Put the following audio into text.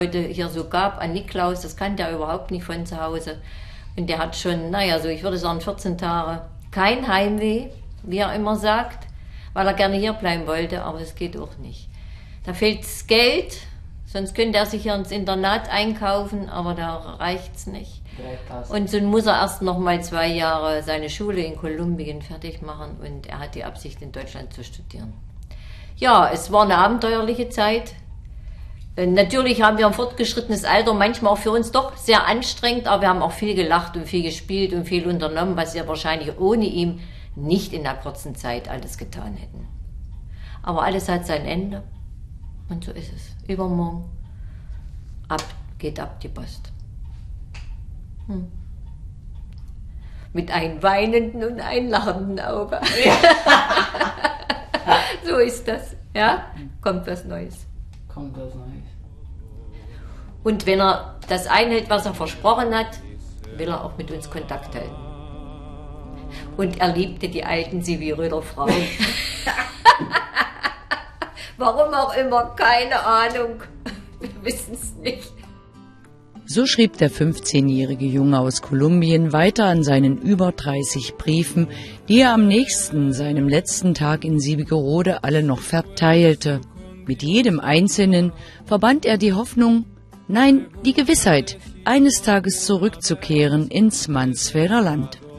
Heute hier so gab an Niklaus, das kannte er überhaupt nicht von zu Hause. Und der hat schon, naja, so ich würde sagen 14 Tage kein Heimweh, wie er immer sagt, weil er gerne hier bleiben wollte, aber es geht auch nicht. Da fehlt das Geld, sonst könnte er sich hier ins Internat einkaufen, aber da reicht's nicht. Und so muss er erst noch mal 2 Jahre seine Schule in Kolumbien fertig machen und er hat die Absicht, in Deutschland zu studieren. Ja, es war eine abenteuerliche Zeit. Natürlich haben wir ein fortgeschrittenes Alter, manchmal auch für uns doch sehr anstrengend, aber wir haben auch viel gelacht und viel gespielt und viel unternommen, was wir wahrscheinlich ohne ihn nicht in der kurzen Zeit alles getan hätten. Aber alles hat sein Ende und so ist es. Übermorgen geht ab die Post. Mit einem weinenden und einem lachenden Auge. Ja. So ist das, ja? Kommt was Neues. Kommt was Neues. Und wenn er das einhält, was er versprochen hat, will er auch mit uns Kontakt halten. Und er liebte die alten Zivilröder Frauen. Warum auch immer, keine Ahnung. Wir wissen es nicht. So schrieb der 15-jährige Junge aus Kolumbien weiter an seinen über 30 Briefen, die er am nächsten, seinem letzten Tag in Siebigerode, alle noch verteilte. Mit jedem Einzelnen verband er die Hoffnung, nein, die Gewissheit, eines Tages zurückzukehren ins Mansfelder Land.